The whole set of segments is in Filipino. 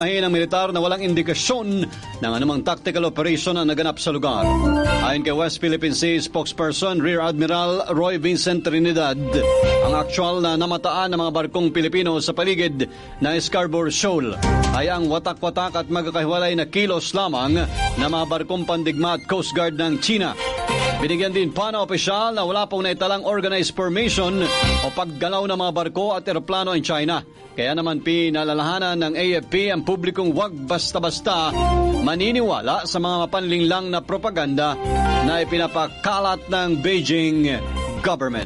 ng militar na walang indikasyon ng anumang tactical operation na naganap sa lugar. Ayon kay West Philippine Sea spokesperson Rear Admiral Roy Vincent Trinidad, ang actual na namataan ng mga barkong Pilipino sa paligid ng Scarborough Shoal ay ang watak-watak at magkakahiwalay na kilos lamang ng mga barkong pandigma at Coast Guard ng China. Binigyan din pa na opisyal na wala pong naitalang organized formation o paggalaw ng mga barko at eroplano in China. Kaya naman pinalalahanan ng AFP ang publikong wag basta-basta maniniwala sa mga mapanlinlang na propaganda na ipinapakalat ng Beijing government.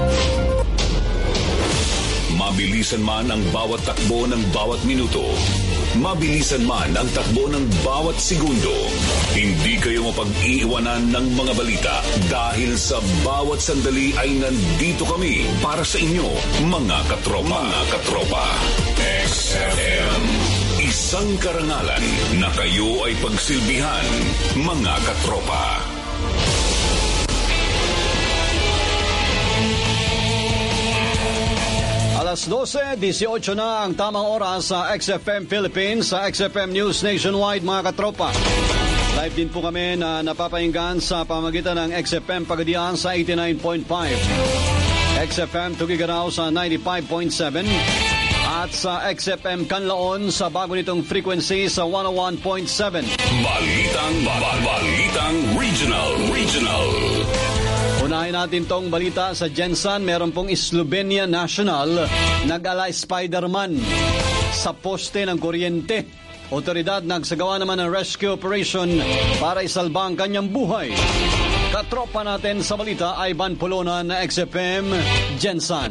Mabilisan man ang bawat takbo ng bawat minuto, mabilisan man ang takbo ng bawat segundo, hindi kayo mapag-iiwanan ng mga balita dahil sa bawat sandali ay nandito kami para sa inyo, mga katropa. Mga katropa. XFM. Isang karangalan na kayo ay pagsilbihan, mga katropa. Alas 12:18 na ang tamang oras sa XFM Philippines, sa XFM News Nationwide, mga katropa. Live din po kami na napapahinggan sa pamamagitan ng XFM Pagadian sa 89.5, XFM Tugigarao sa 95.7, at sa XFM Canlaon sa bago nitong frequency sa 101.7. Balitang Regional. Unahin natin tong balita sa Jensan. Meron pong Slovenia National nag-ala Spider-Man sa poste ng kuryente. Otoridad nagsagawa naman ng rescue operation para isalba ang kanyang buhay. Katropa natin sa balita ay Van Polonan na XFM Jensan.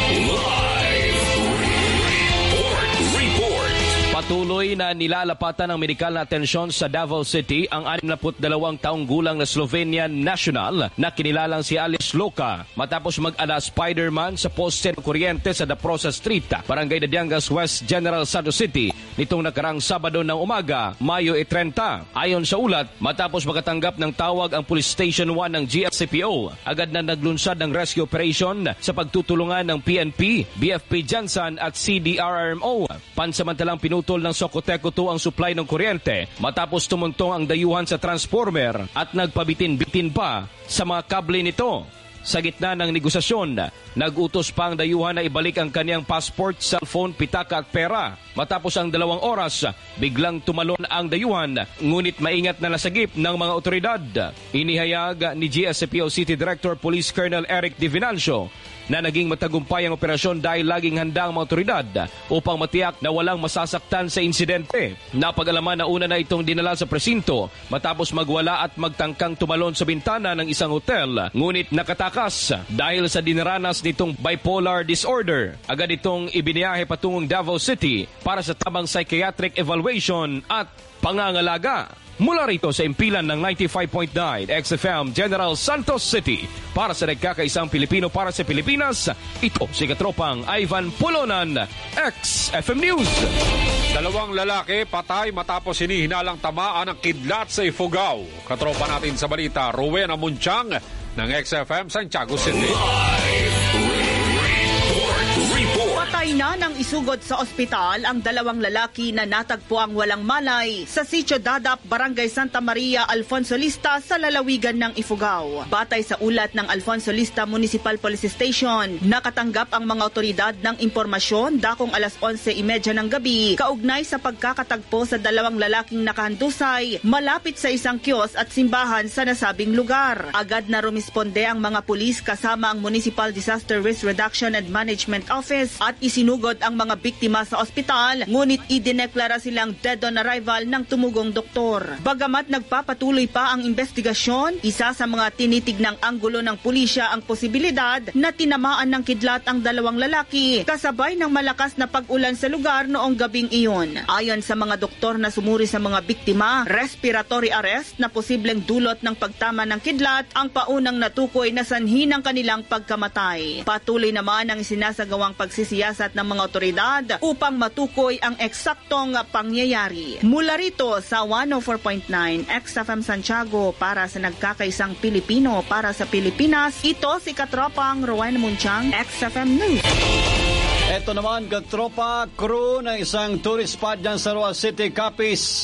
Patuloy na nilalapatan ng medikal na atensyon sa Davao City ang 62 taong gulang na Slovenian national na kinilalang si Alice Loca matapos mag-ala Spider-Man sa poste ng kuryente sa Daprosa Street, Barangay Dadiangas West, General Santos City nitong nakarang Sabado ng umaga, Mayo 30. Ayon sa ulat, matapos makatanggap ng tawag ang Police Station 1 ng GSCPO, agad na naglunsad ng rescue operation sa pagtutulungan ng PNP, BFP Jansan at CDRRMO. Pansamantalang pinutol ng Socoteco 2 ang supply ng kuryente matapos tumuntong ang dayuhan sa transformer at nagpabitin-bitin pa sa mga kable nito. Sa gitna ng negosasyon, nag-utos pa ang dayuhan na ibalik ang kaniyang passport, cellphone, pitaka at pera. Matapos ang 2 oras, biglang tumalon ang dayuhan, ngunit maingat na nasagip ng mga otoridad. Inihayag ni GSCPO City Director Police Colonel Eric Di Venancio na naging matagumpay ang operasyon dahil laging handa ang mga otoridad upang matiyak na walang masasaktan sa insidente. Napag-alaman na una na itong dinala sa presinto matapos magwala at magtangkang tumalon sa bintana ng isang hotel, ngunit nakatakas dahil sa dinaranas nitong bipolar disorder. Agad itong ibiniyahe patungong Davao City para sa tamang psychiatric evaluation at pangangalaga. Mula rito sa impilan ng 95.9 XFM General Santos City, para sa nagkakaisang Pilipino para sa Pilipinas, ito si Katropang Ivan Polonan, XFM News. 2 lalaki patay matapos hinihinalang tamaan ng kidlat sa Ifugao. Katropa natin sa balita, Rowena Munchang ng XFM Santiago City. Patay na ng isugod sa ospital ang 2 lalaki na natagpo ang walang malay sa Sitio Dadap, Barangay Santa Maria, Alfonso Lista sa lalawigan ng Ifugao. Batay sa ulat ng Alfonso Lista Municipal Police Station, nakatanggap ang mga otoridad ng impormasyon dakong alas 11:30 ng gabi kaugnay sa pagkakatagpo sa 2 lalaking nakahandusay malapit sa isang kiosk at simbahan sa nasabing lugar. Agad na rumisponde ang mga pulis kasama ang Municipal Disaster Risk Reduction and Management Office at isinugod ang mga biktima sa ospital, ngunit idineklara silang dead on arrival ng tumugong doktor. Bagamat nagpapatuloy pa ang investigasyon, isa sa mga tinitignang anggulo ng pulisya ang posibilidad na tinamaan ng kidlat ang 2 lalaki kasabay ng malakas na pag-ulan sa lugar noong gabing iyon. Ayon sa mga doktor na sumuri sa mga biktima, respiratory arrest na posibleng dulot ng pagtama ng kidlat ang paunang natukoy na sanhi ng kanilang pagkamatay. Patuloy naman ang sinasagawang pagsisiyasat ng mga otoridad upang matukoy ang eksaktong pangyayari. Mula rito sa 104.9 XFM Santiago para sa nagkakaisang Pilipino para sa Pilipinas, ito si Katropang Rowena Munchang, XFM News. Ito naman, katropa, crew ng isang tourist spot dyan sa Roa City, Capiz.